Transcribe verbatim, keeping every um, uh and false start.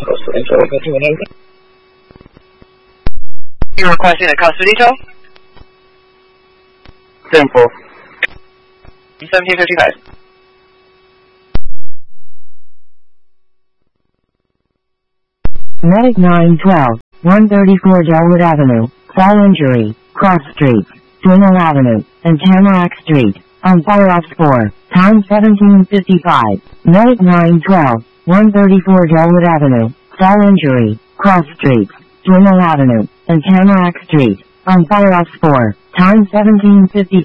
Costalito. You're requesting a Costalito? Tempo. seventeen fifty-five. Medic nine twelve, one thirty-four Delwood Avenue, fall injury, cross streets, Dwindle Avenue, and Tamarack Street, on fire off four, time seventeen fifty-five. Medic nine twelve, one thirty-four Delwood Avenue, fall injury, cross streets, Dwindle Avenue, and Tamarack Street, on fire off four, time seventeen fifty-five.